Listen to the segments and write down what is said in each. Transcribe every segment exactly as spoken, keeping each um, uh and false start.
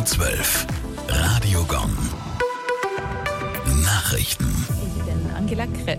zwölf. Radio Gong. Nachrichten. Ich bin Angela Kress.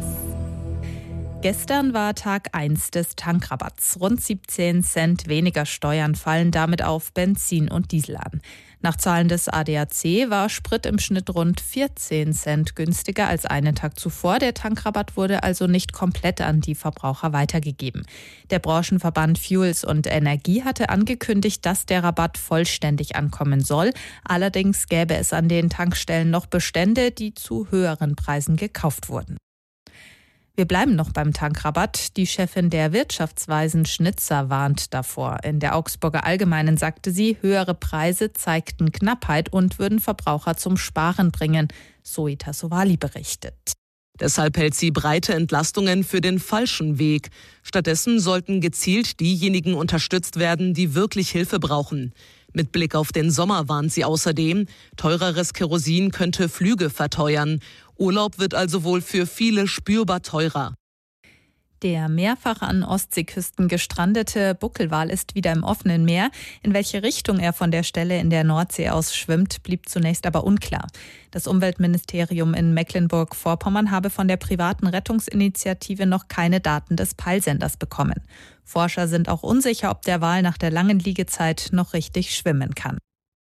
Gestern war Tag eins des Tankrabatts. Rund siebzehn Cent weniger Steuern fallen damit auf Benzin und Diesel an. Nach Zahlen des A D A C war Sprit im Schnitt rund vierzehn Cent günstiger als einen Tag zuvor. Der Tankrabatt wurde also nicht komplett an die Verbraucher weitergegeben. Der Branchenverband Fuels und Energie hatte angekündigt, dass der Rabatt vollständig ankommen soll. Allerdings gäbe es an den Tankstellen noch Bestände, die zu höheren Preisen gekauft wurden. Wir bleiben noch beim Tankrabatt. Die Chefin der Wirtschaftsweisen Schnitzer warnt davor. In der Augsburger Allgemeinen sagte sie, höhere Preise zeigten Knappheit und würden Verbraucher zum Sparen bringen. Zoe Tassovali berichtet. Deshalb hält sie breite Entlastungen für den falschen Weg. Stattdessen sollten gezielt diejenigen unterstützt werden, die wirklich Hilfe brauchen. Mit Blick auf den Sommer warnt sie außerdem, teureres Kerosin könnte Flüge verteuern. Urlaub wird also wohl für viele spürbar teurer. Der mehrfach an Ostseeküsten gestrandete Buckelwal ist wieder im offenen Meer. In welche Richtung er von der Stelle in der Nordsee aus schwimmt, blieb zunächst aber unklar. Das Umweltministerium in Mecklenburg-Vorpommern habe von der privaten Rettungsinitiative noch keine Daten des Peilsenders bekommen. Forscher sind auch unsicher, ob der Wal nach der langen Liegezeit noch richtig schwimmen kann.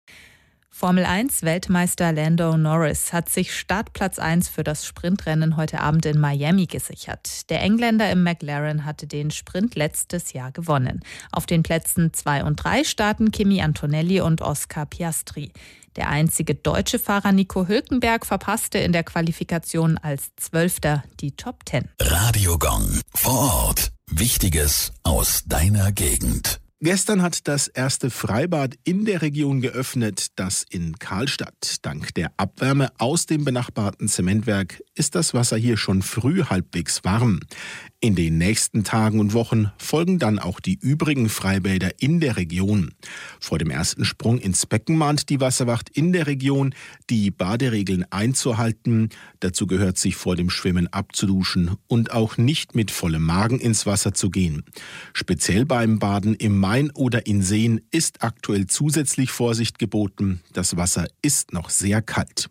Formel eins Weltmeister Lando Norris hat sich Startplatz eins für das Sprintrennen heute Abend in Miami gesichert. Der Engländer im McLaren hatte den Sprint letztes Jahr gewonnen. Auf den Plätzen zwei und drei starten Kimi Antonelli und Oscar Piastri. Der einzige deutsche Fahrer Nico Hülkenberg verpasste in der Qualifikation als Zwölfter die Top Ten. Radio Gong. Vor Ort. Wichtiges aus deiner Gegend. Gestern hat das erste Freibad in der Region geöffnet, das in Karlstadt. Dank der Abwärme aus dem benachbarten Zementwerk ist das Wasser hier schon früh halbwegs warm. In den nächsten Tagen und Wochen folgen dann auch die übrigen Freibäder in der Region. Vor dem ersten Sprung ins Becken mahnt die Wasserwacht in der Region, die Baderegeln einzuhalten. Dazu gehört, sich vor dem Schwimmen abzuduschen und auch nicht mit vollem Magen ins Wasser zu gehen. Speziell beim Baden im Main oder in Seen ist aktuell zusätzlich Vorsicht geboten. Das Wasser ist noch sehr kalt.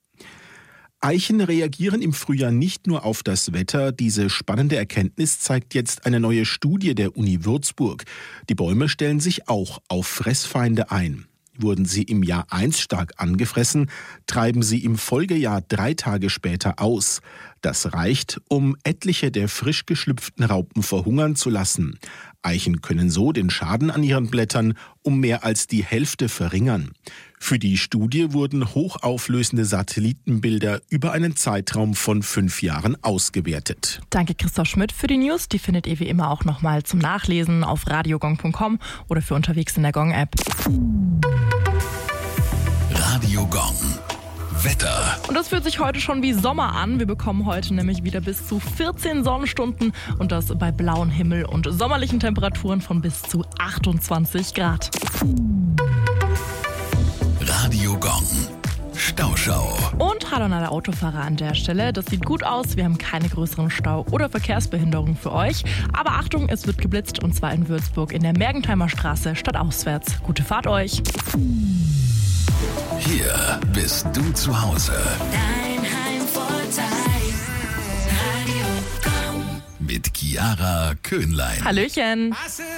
Eichen reagieren im Frühjahr nicht nur auf das Wetter. Diese spannende Erkenntnis zeigt jetzt eine neue Studie der Uni Würzburg. Die Bäume stellen sich auch auf Fressfeinde ein. Wurden sie im Jahr eins stark angefressen, treiben sie im Folgejahr drei Tage später aus. Das reicht, um etliche der frisch geschlüpften Raupen verhungern zu lassen. Eichen können so den Schaden an ihren Blättern um mehr als die Hälfte verringern. Für die Studie wurden hochauflösende Satellitenbilder über einen Zeitraum von fünf Jahren ausgewertet. Danke Christoph Schmidt für die News. Die findet ihr wie immer auch nochmal zum Nachlesen auf radiogong punkt com oder für unterwegs in der Gong-App. Radio Gong. Wetter. Und das fühlt sich heute schon wie Sommer an. Wir bekommen heute nämlich wieder bis zu vierzehn Sonnenstunden und das bei blauem Himmel und sommerlichen Temperaturen von bis zu achtundzwanzig Grad. Radio Gong. Stauschau. Und hallo an alle Autofahrer an der Stelle. Das sieht gut aus. Wir haben keine größeren Stau- oder Verkehrsbehinderungen für euch. Aber Achtung, es wird geblitzt und zwar in Würzburg in der Mergentheimer Straße stadtauswärts. Gute Fahrt euch. Hier bist du zu Hause. Dein Heimvorteil. Radio Gong. Mit Chiara Köhnlein. Hallöchen.